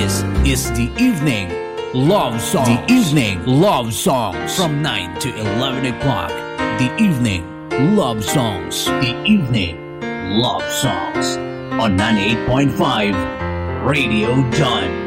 This is the evening love songs. The evening love songs from 9 to 11 o'clock. The evening love songs. The evening love songs on 98.5 Radio Done.